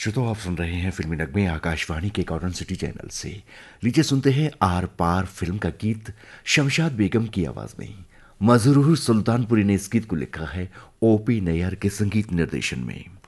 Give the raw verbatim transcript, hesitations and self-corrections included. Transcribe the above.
श्रोताओ, आप सुन रहे हैं फिल्मी नगमे आकाशवाणी के कॉटन सिटी चैनल से। लीजिए सुनते हैं आर पार फिल्म का गीत शमशाद बेगम की आवाज में। मजरूर सुल्तानपुरी ने इस गीत को लिखा है ओपी नैयर के संगीत निर्देशन में।